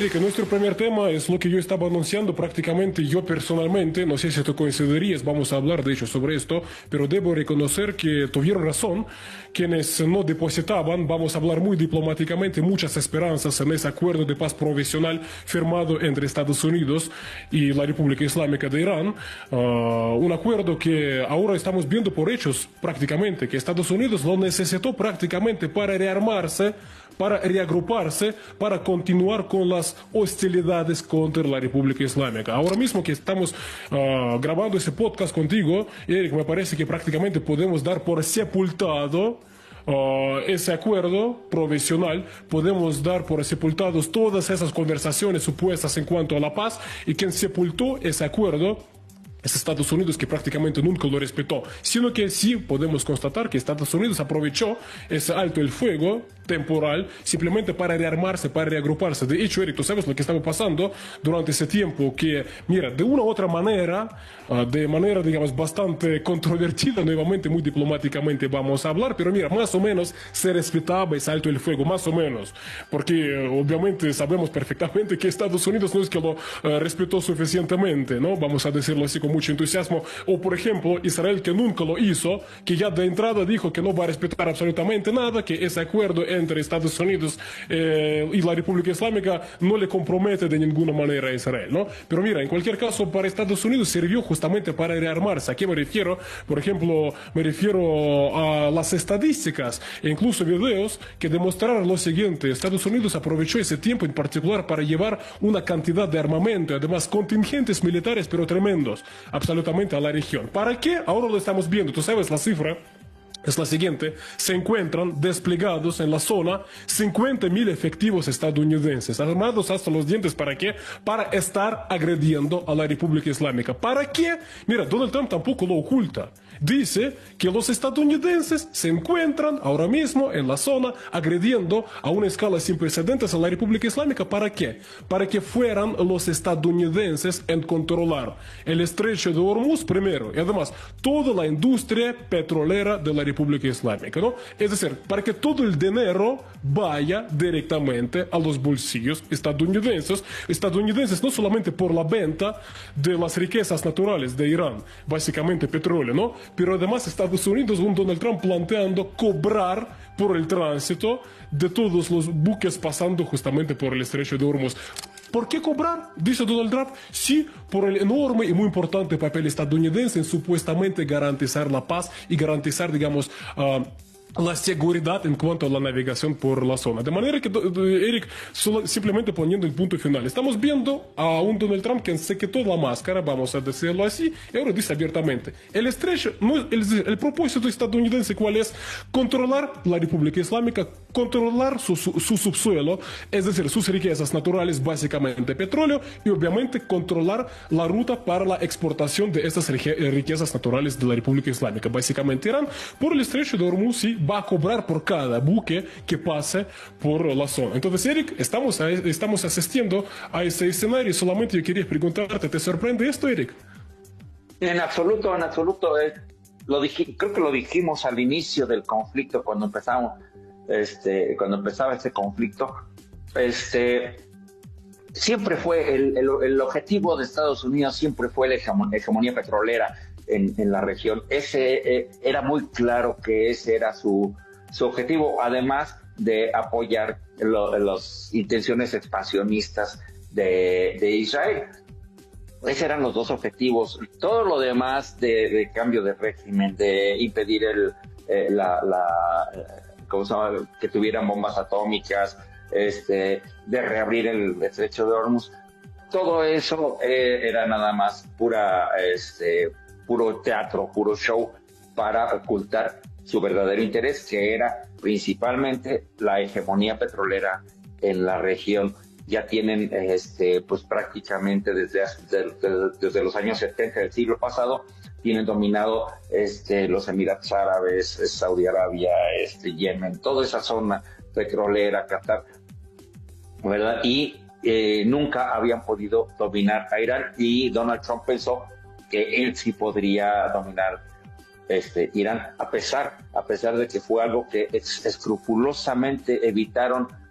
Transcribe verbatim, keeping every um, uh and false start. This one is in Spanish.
Eric, nuestro primer tema es lo que yo estaba anunciando prácticamente yo personalmente, no sé si tú coincidirías, vamos a hablar de hecho sobre esto, pero debo reconocer que tuvieron razón quienes no depositaban, vamos a hablar muy diplomáticamente, muchas esperanzas en ese acuerdo de paz provisional firmado entre Estados Unidos y la República Islámica de Irán, uh, un acuerdo que ahora estamos viendo por hechos prácticamente, que Estados Unidos lo necesitó prácticamente para rearmarse, para reagruparse, para continuar con las hostilidades contra la República Islámica. Ahora mismo que estamos uh, grabando ese podcast contigo, Eric, me parece que prácticamente podemos dar por sepultado uh, ese acuerdo provisional, podemos dar por sepultados todas esas conversaciones supuestas en cuanto a la paz, y quien sepultó ese acuerdo es Estados Unidos, que prácticamente nunca lo respetó, sino que sí podemos constatar que Estados Unidos aprovechó ese alto el fuego temporal simplemente para rearmarse, para reagruparse. De hecho, Eric, tú sabes lo que estaba pasando durante ese tiempo, que, mira, de una u otra manera, uh, de manera, digamos, bastante controvertida, nuevamente, muy diplomáticamente vamos a hablar, pero mira, más o menos se respetaba ese alto el fuego, más o menos, porque uh, obviamente sabemos perfectamente que Estados Unidos no es que lo uh, respetó suficientemente, ¿no? Vamos a decirlo así con mucho entusiasmo. O, por ejemplo, Israel, que nunca lo hizo, que ya de entrada dijo que no va a respetar absolutamente nada, que ese acuerdo entre Estados Unidos eh, y la República Islámica no le compromete de ninguna manera a Israel, ¿no? Pero mira, en cualquier caso, para Estados Unidos sirvió justamente para rearmarse. ¿A qué me refiero? Por ejemplo, me refiero a las estadísticas e incluso videos que demostraron lo siguiente. Estados Unidos aprovechó ese tiempo en particular para llevar una cantidad de armamento, además contingentes militares, pero tremendos, absolutamente a la región. ¿Para qué? Ahora lo estamos viendo. Tú sabes la cifra. Es la siguiente: se encuentran desplegados en la zona cincuenta mil efectivos estadounidenses, armados hasta los dientes. ¿Para qué? Para estar agrediendo a la República Islámica. ¿Para qué? Mira, Donald Trump tampoco lo oculta. Dice que los estadounidenses se encuentran ahora mismo en la zona agrediendo a una escala sin precedentes a la República Islámica. ¿Para qué? Para que fueran los estadounidenses en controlar el estrecho de Hormuz primero, y además toda la industria petrolera de la República Islámica, ¿no? Es decir, para que todo el dinero vaya directamente a los bolsillos estadounidenses, estadounidenses no solamente por la venta de las riquezas naturales de Irán, básicamente petróleo, ¿no? Pero además Estados Unidos, un Donald Trump planteando cobrar por el tránsito de todos los buques pasando justamente por el estrecho de Hormuz. ¿Por qué cobrar? Dice Donald Trump. Sí, por el enorme y muy importante papel estadounidense en supuestamente garantizar la paz y garantizar, digamos, uh, la seguridad en cuanto a la navegación por la zona. De manera que, Eric, solo, simplemente poniendo el punto final, estamos viendo a un Donald Trump que se quitó la máscara, vamos a decirlo así, y ahora dice abiertamente, el estrecho, no, el, el propósito estadounidense, ¿cuál es? Controlar la República Islámica, controlar su, su, su subsuelo, es decir, sus riquezas naturales, básicamente petróleo, y obviamente controlar la ruta para la exportación de estas riquezas naturales de la República Islámica, básicamente Irán, por el estrecho de Hormuz, sí, va a cobrar por cada buque que pase por la zona. Entonces, Eric, estamos, a, estamos asistiendo a ese escenario. Solamente yo quería preguntarte, ¿te sorprende esto, Eric? En absoluto, en absoluto. Eh, lo dij, creo que lo dijimos al inicio del conflicto, cuando empezamos, este, cuando empezaba este conflicto. Este, siempre fue el, el, el objetivo de Estados Unidos, siempre fue la hegemonía, hegemonía petrolera En, en la región. Ese eh, era muy claro que ese era su, su objetivo, además de apoyar las intenciones expansionistas de, de Israel. Esos eran los dos objetivos. Todo lo demás de, de cambio de régimen, de impedir el, eh, la, la, ¿cómo se llama? Que tuvieran bombas atómicas, este, de reabrir el estrecho de Hormuz, todo eso eh, era nada más pura este, puro teatro, puro show para ocultar su verdadero interés, que era principalmente la hegemonía petrolera en la región. Ya tienen este, pues prácticamente desde, desde, desde los años setenta del siglo pasado, tienen dominado este, los Emiratos Árabes, Saudi Arabia, este, Yemen, toda esa zona petrolera, Qatar, ¿verdad? Y eh, nunca habían podido dominar a Irán, y Donald Trump pensó que él sí podría dominar este, Irán, a pesar, a pesar de que fue algo que es, escrupulosamente evitaron